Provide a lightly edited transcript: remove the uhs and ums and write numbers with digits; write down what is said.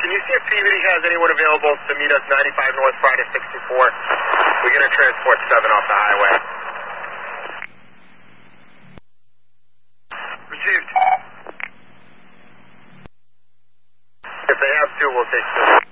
can you see if Peabody has anyone available to meet us 95 North Friday 64? We're going to transport 7 off the highway. Received. If they have 2, we'll take 2.